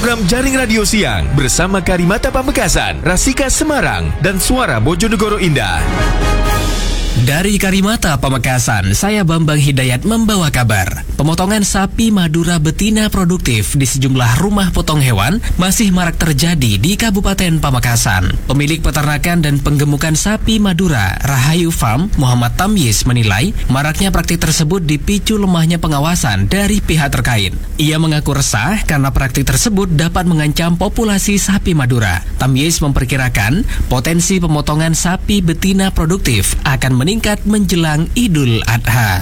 program Jaring Radio Siang bersama Karimata Pamekasan, Rasika Semarang, dan Suara Bojonegoro Indah. Dari Karimata Pamekasan, saya Bambang Hidayat membawa kabar. Pemotongan sapi Madura betina produktif di sejumlah rumah potong hewan masih marak terjadi di Kabupaten Pamekasan. Pemilik peternakan dan penggemukan sapi Madura, Rahayu Farm, Muhammad Tamyiz menilai maraknya praktik tersebut dipicu lemahnya pengawasan dari pihak terkait. Ia mengaku resah karena praktik tersebut dapat mengancam populasi sapi Madura. Tamyiz memperkirakan potensi pemotongan sapi betina produktif akan meningkat menjelang Idul Adha.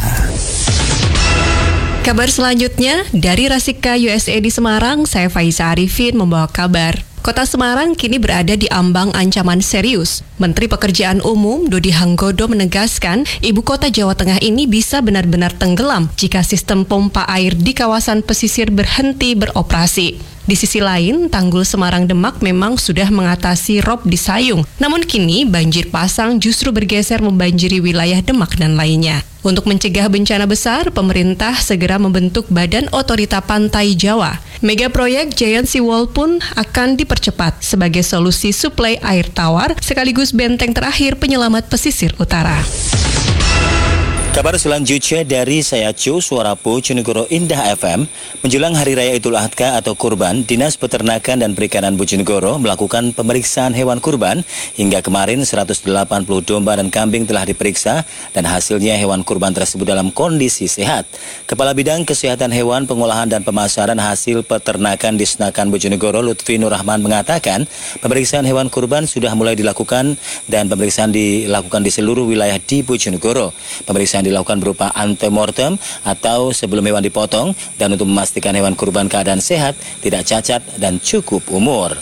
Kabar selanjutnya dari Rasika USA di Semarang, saya Faiza Arifin membawa kabar. Kota Semarang kini berada di ambang ancaman serius. Menteri Pekerjaan Umum Dodi Hanggodo menegaskan, ibu kota Jawa Tengah ini bisa benar-benar tenggelam jika sistem pompa air di kawasan pesisir berhenti beroperasi. Di sisi lain, Tanggul Semarang Demak memang sudah mengatasi rob di Sayung. Namun kini banjir pasang justru bergeser membanjiri wilayah Demak dan lainnya. Untuk mencegah bencana besar, pemerintah segera membentuk Badan Otorita Pantai Jawa. Mega proyek Giant Sea Wall pun akan dipercepat sebagai solusi suplai air tawar sekaligus benteng terakhir penyelamat pesisir utara. Kabar selanjutnya dari saya Cu, Suara Bojonegoro Indah FM. Menjelang Hari Raya Idul Adha atau Kurban, Dinas Peternakan dan Perikanan Bojonegoro melakukan pemeriksaan hewan kurban. Hingga kemarin 180 domba dan kambing telah diperiksa dan hasilnya hewan kurban tersebut dalam kondisi sehat. Kepala Bidang Kesehatan Hewan, Pengolahan dan Pemasaran Hasil Peternakan di Senakan Bojonegoro, Lutfi Nur Rahman mengatakan, pemeriksaan hewan kurban sudah mulai dilakukan dan pemeriksaan dilakukan di seluruh wilayah di Bojonegoro. Pemeriksaan dilakukan berupa antemortem atau sebelum hewan dipotong dan untuk memastikan hewan kurban keadaan sehat, tidak cacat dan cukup umur.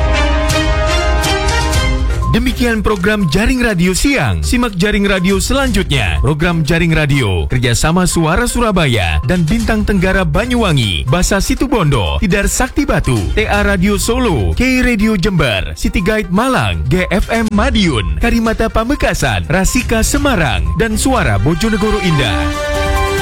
Demikian program Jaring Radio Siang. Simak Jaring Radio selanjutnya. Program Jaring Radio kerjasama Suara Surabaya dan Bintang Tenggara Banyuwangi, Basa Situbondo, Tidar Sakti Batu, TA Radio Solo, K Radio Jember, City Guide Malang, GFM Madiun, Karimata Pamekasan, Rasika Semarang, dan Suara Bojonegoro Indah.